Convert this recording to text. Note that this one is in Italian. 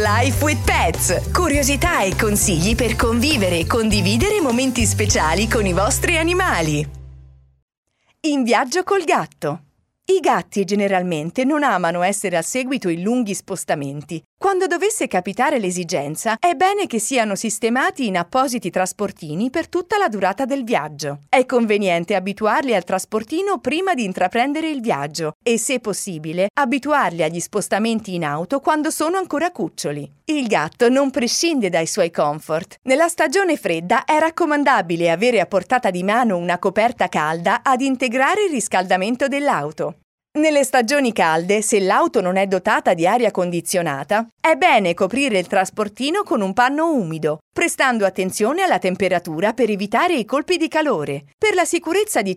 Life with Pets. Curiosità e consigli per convivere e condividere momenti speciali con i vostri animali. In viaggio col gatto. I gatti generalmente non amano essere al seguito in lunghi spostamenti. Quando dovesse capitare l'esigenza, è bene che siano sistemati in appositi trasportini per tutta la durata del viaggio. È conveniente abituarli al trasportino prima di intraprendere il viaggio e, se possibile, abituarli agli spostamenti in auto quando sono ancora cuccioli. Il gatto non prescinde dai suoi comfort. Nella stagione fredda è raccomandabile avere a portata di mano una coperta calda ad integrare il riscaldamento dell'auto. Nelle stagioni calde, se l'auto non è dotata di aria condizionata, è bene coprire il trasportino con un panno umido, prestando attenzione alla temperatura per evitare i colpi di calore. Per la sicurezza di